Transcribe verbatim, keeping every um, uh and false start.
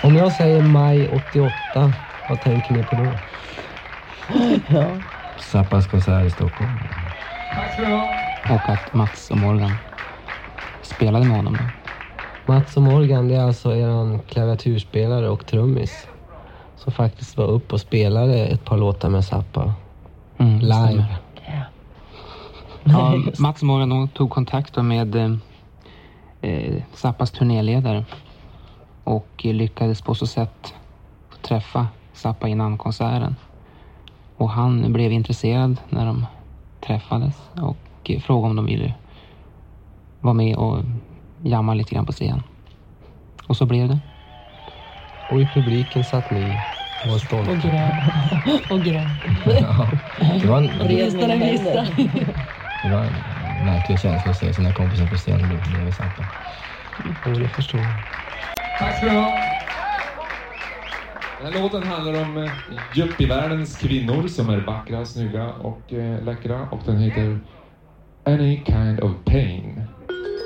Om jag säger maj åttioåtta, vad tänker ni på då? Ja. Zappas konsert i Stockholm. Tack ska du ha. Och att Mats och Morgan spelade med honom då. Mats och Morgan, det är alltså eran klaviaturspelare och trummis som faktiskt var upp och spelade ett par låtar med Zappa. Mm, live. Ja. Ja, Mats och Morgan då tog kontakt då med eh, Zappas turnéledare och lyckades på så sätt träffa Zappa innan konserten. Och han blev intresserad när de träffades och frågade om de ville vara med och jamma lite grann på scen. Och så blev det. Och i publiken satt ni och var stolta. Och grön. Och grön. Ja, det var en, Gnistar och gnistar. det var en märklig känsla att se sina kompisar på scenen bredvid Zappa. Och det förstår jag. Tack ska du ha. Den här låten handlar om eh, yuppie-världens kvinnor som är vackra, snygga och eh, läckra. Och den heter Any Kind of Pain.